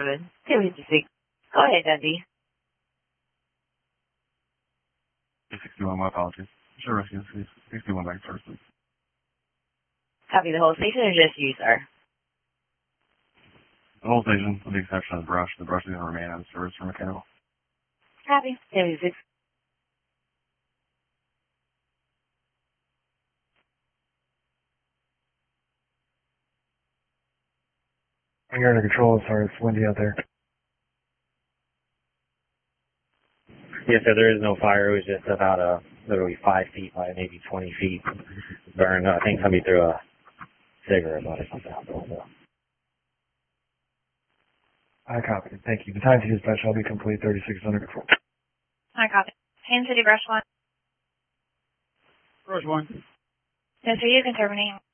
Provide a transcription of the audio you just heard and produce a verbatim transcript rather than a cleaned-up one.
Good. fifty-six. Go ahead, Dundee. sixty-one, my apologies. Sure, rescue sixty-one back first, please. Copy the whole station or just you, sir? The whole station, with the exception of the brush. The brush is going to remain on service for mechanical. Copy. seventy-six. You're under control. Sorry, it's windy out there. Yes, sir, there is no fire. It was just about uh, literally five feet by maybe twenty feet burned. I think somebody threw a cigarette butt or something out there. So. I copy. Thank you. The time to dispatch shall be complete. thirty-six under control. I copy. Haines City Brush one. Brush one. Yes, sir, you can terminate.